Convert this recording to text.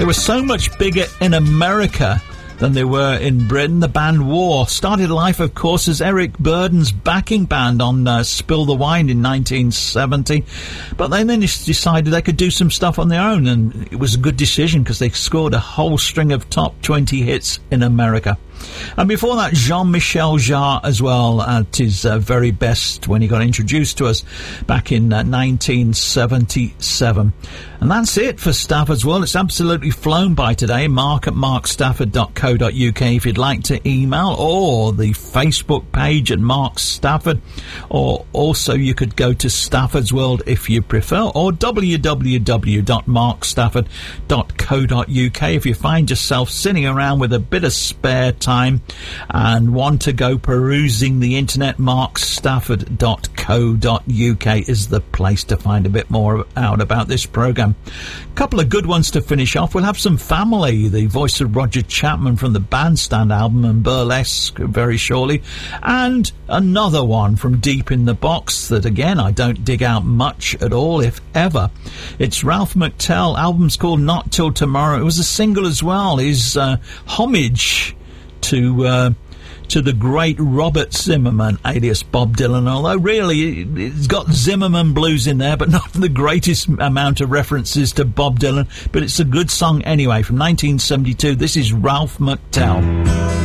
They were so much bigger in America than they were in Britain. The band War started life, of course, as Eric Burdon's backing band on Spill the Wine in 1970, but they then decided they could do some stuff on their own, and it was a good decision because they scored a whole string of top 20 hits in America. And before that, Jean-Michel Jarre as well, at his very best when he got introduced to us back in 1977. And that's it for Stafford's World. It's absolutely flown by today. Mark at markstafford.co.uk if you'd like to email, or the Facebook page at Mark Stafford, or also you could go to Stafford's World if you prefer, or www.markstafford.co.uk if you find yourself sitting around with a bit of spare time and want to go perusing the internet. markstafford.co.uk is the place to find a bit more out about this program. A couple of good ones to finish off. We'll have some Family, the voice of Roger Chapman from the Bandstand album, and Burlesque very shortly, and another one from Deep in the Box that again I don't dig out much at all, if ever. It's Ralph McTell. Album's called Not Till Tomorrow. It was a single as well. His homage to the great Robert Zimmerman, alias Bob Dylan, although really it's got Zimmerman blues in there, but not the greatest amount of references to Bob Dylan, but it's a good song anyway. From 1972, this is Ralph McTell.